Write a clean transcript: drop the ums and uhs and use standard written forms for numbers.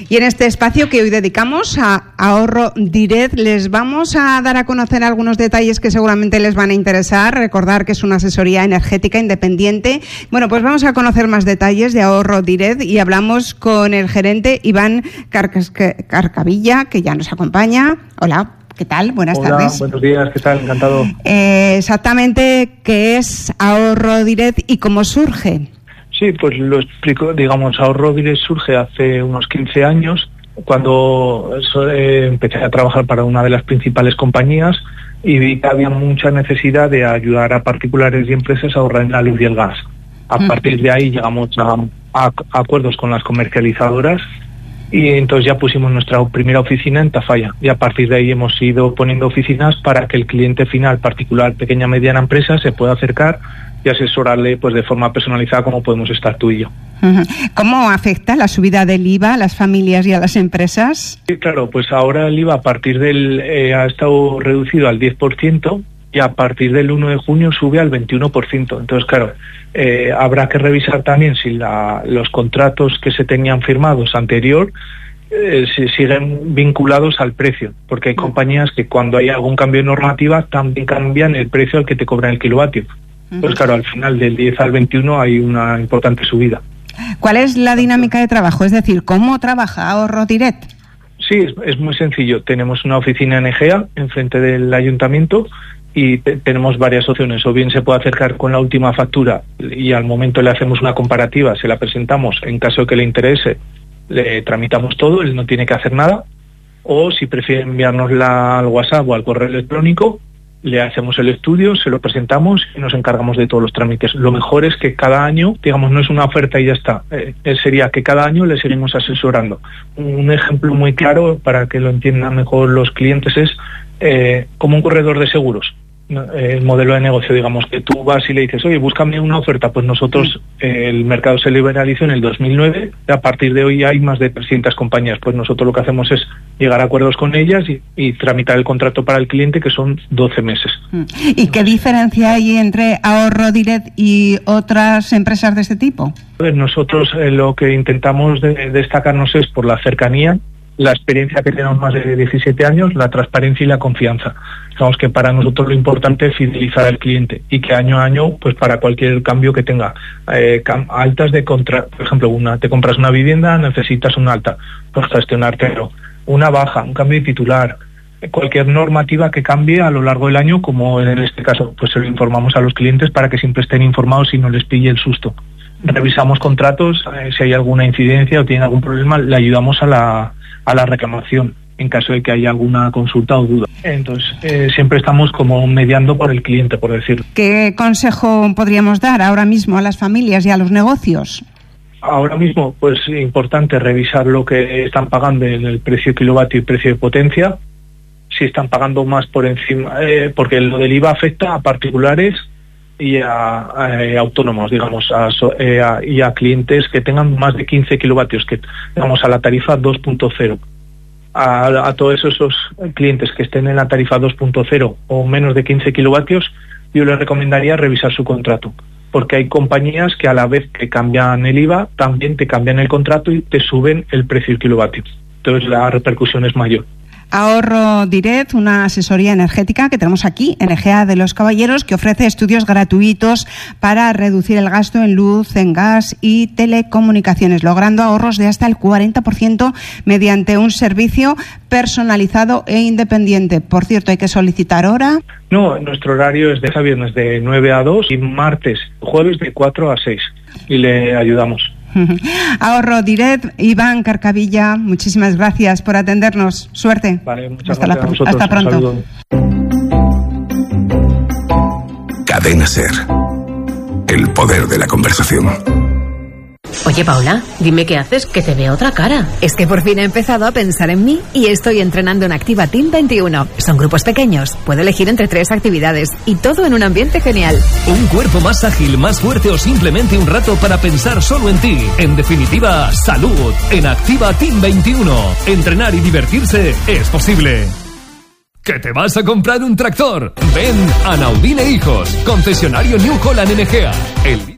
Y en este espacio que hoy dedicamos a Ahorro Direct les vamos a dar a conocer algunos detalles que seguramente les van a interesar. Recordar que es una asesoría energética independiente. Bueno, pues vamos a conocer más detalles de Ahorro Direct y hablamos con el gerente Iván Carcavilla, que ya nos acompaña. Hola. ¿Qué tal? Buenas tardes. Buenos días, ¿qué tal? Encantado. Exactamente, ¿qué es Ahorro Direct y cómo surge? Sí, pues lo explico. Digamos, Ahorro Direct surge hace unos 15 años, cuando empecé a trabajar para una de las principales compañías y vi que había mucha necesidad de ayudar a particulares y empresas a ahorrar en la luz y el gas. A partir de ahí llegamos a acuerdos con las comercializadoras y entonces ya pusimos nuestra primera oficina en Tafalla y a partir de ahí hemos ido poniendo oficinas para que el cliente final, particular, pequeña, mediana empresa, se pueda acercar y asesorarle pues de forma personalizada como podemos estar tú y yo. ¿Cómo afecta la subida del IVA a las familias y a las empresas? Sí, claro, pues ahora el IVA a partir del ha estado reducido al 10% y a partir del 1 de junio sube al 21%. Entonces, claro, habrá que revisar también si los contratos que se tenían firmados anterior si siguen vinculados al precio, porque hay compañías que cuando hay algún cambio de normativa también cambian el precio al que te cobran el kilovatio. Pues claro, al final del 10 al 21 hay una importante subida. ¿Cuál es la dinámica de trabajo? Es decir, ¿cómo trabaja Ahorro Direct? Sí, es muy sencillo. Tenemos una oficina en Egea, enfrente del ayuntamiento, y tenemos varias opciones. O bien se puede acercar con la última factura y al momento le hacemos una comparativa, se la presentamos. En caso de que le interese, le tramitamos todo, él no tiene que hacer nada. O si prefiere enviárnosla al WhatsApp o al correo electrónico, le hacemos el estudio, se lo presentamos y nos encargamos de todos los trámites. Lo mejor es que cada año, digamos, no es una oferta y ya está. Sería que cada año le seguimos asesorando. Un ejemplo muy claro para que lo entiendan mejor los clientes es como un corredor de seguros. El modelo de negocio, digamos, que tú vas y le dices, oye, búscame una oferta, pues nosotros, el mercado se liberalizó en el 2009, a partir de hoy hay más de 300 compañías, pues nosotros lo que hacemos es llegar a acuerdos con ellas y tramitar el contrato para el cliente, que son 12 meses. ¿Y qué diferencia hay entre Ahorro Direct y otras empresas de este tipo? Nosotros lo que intentamos destacarnos es por la cercanía, la experiencia que tenemos más de 17 años, la transparencia y la confianza. Digamos que para nosotros lo importante es fidelizar al cliente y que año a año, pues para cualquier cambio que tenga, altas de por ejemplo, te compras una vivienda, necesitas un alta, pues gestionártelo, una baja, un cambio de titular, cualquier normativa que cambie a lo largo del año, como en este caso, pues se lo informamos a los clientes para que siempre estén informados y no les pille el susto. Revisamos contratos, si hay alguna incidencia o tienen algún problema, le ayudamos a la reclamación en caso de que haya alguna consulta o duda. Entonces, siempre estamos como mediando por el cliente, por decirlo. ¿Qué consejo podríamos dar ahora mismo a las familias y a los negocios? Ahora mismo, pues importante revisar lo que están pagando en el precio kilovatio y precio de potencia. Si están pagando más por encima, porque lo del IVA afecta a particulares y a autónomos, digamos, y a clientes que tengan más de 15 kilovatios, que digamos a la tarifa 2.0. A todos esos clientes que estén en la tarifa 2.0 o menos de 15 kilovatios, yo les recomendaría revisar su contrato, porque hay compañías que a la vez que cambian el IVA, también te cambian el contrato y te suben el precio del kilovatio. Entonces la repercusión es mayor. Ahorro Direct, una asesoría energética que tenemos aquí en Egea de los Caballeros, que ofrece estudios gratuitos para reducir el gasto en luz, en gas y telecomunicaciones, logrando ahorros de hasta el 40% mediante un servicio personalizado e independiente. Por cierto, ¿hay que solicitar hora? No, nuestro horario es de viernes de 9 a 2 y jueves de 4 a 6 y le ayudamos. Ahorro Direct, Iván Carcavilla, muchísimas gracias por atendernos. Suerte. Vale, muchas gracias a vosotros. Hasta pronto. Cadena SER. El poder de la conversación. Oye, Paula, dime qué haces, que te veo otra cara. Es que por fin he empezado a pensar en mí y estoy entrenando en Activa Team 21. Son grupos pequeños, puedo elegir entre 3 actividades y todo en un ambiente genial. Un cuerpo más ágil, más fuerte o simplemente un rato para pensar solo en ti. En definitiva, salud. En Activa Team 21. Entrenar y divertirse es posible. ¿Que te vas a comprar un tractor? Ven a Naudine Hijos, concesionario New Holland en Egea.